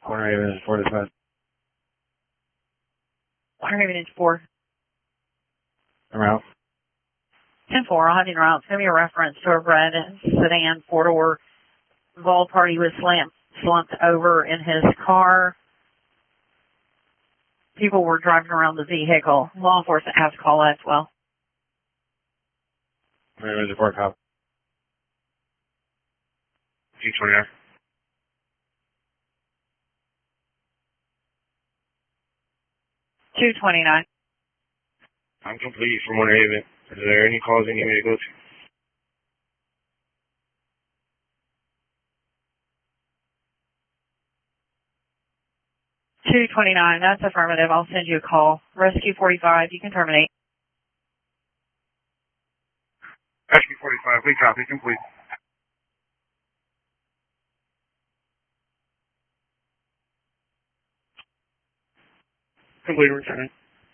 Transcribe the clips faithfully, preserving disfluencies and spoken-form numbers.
Corner Haven is four dispatch. Corner Haven is four. I'm out. ten four, I'll have you in route. It's going to be a reference to a red sedan four-door. Ball party was slammed, slumped over in his car. People were driving around the vehicle. Law enforcement has to call that as well. Corner Haven is four cop. G twenty-nine. two twenty-nine. I'm complete from Corner Haven. Is there any calls you need me to go to? two twenty-nine, that's affirmative. I'll send you a call. Rescue forty-five, you can terminate. Rescue forty-five, we copy, complete. Complete, returning.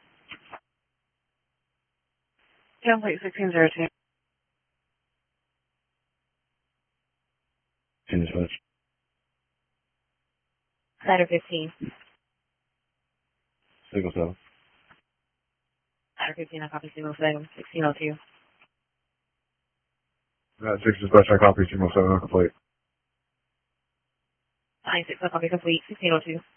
Complete sixteen zero two. ten dispatch. Ladder fifteen. Signal seven. Ladder fifteen, I copy signal seven, sixteen oh two. Got six dispatch, I copy signal seven, complete. nine six, I copy complete, sixteen oh two.